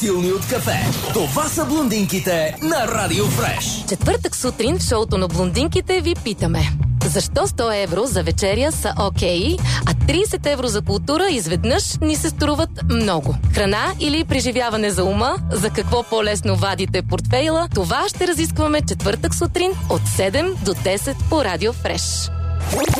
по-стилни от кафе. Това са блондинките на Радио Фреш. Четвъртък сутрин в шоуто на блондинките ви питаме: защо 100 евро за вечеря са окей, а 30 евро за култура изведнъж ни се струват много? Храна или преживяване за ума? За какво по-лесно вадите портфейла? Това ще разискваме четвъртък сутрин от 7 до 10 по Радио Фреш.